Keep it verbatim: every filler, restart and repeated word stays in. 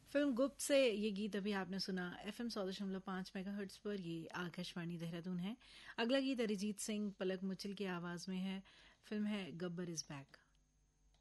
Film गुप्त से ये गीत अभी आपने सुना एफ एम सौ दशमलव पांच मेगाहर्ट्ज पर। ये आकाशवाणी देहरादून है। अगला गीत अरिजीत सिंह पलक मुचल की आवाज में है। फिल्म है गब्बर इज बैक।